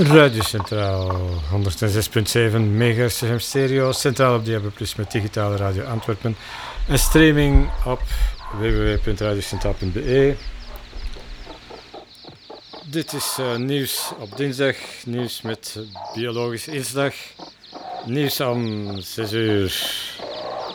Radio Centraal 106.7 MHz FM stereo, centraal op DAB+ met digitale radio Antwerpen en streaming op www.radiocentraal.be. Dit is nieuws op dinsdag, nieuws met biologische inslag, nieuws om 6 uur.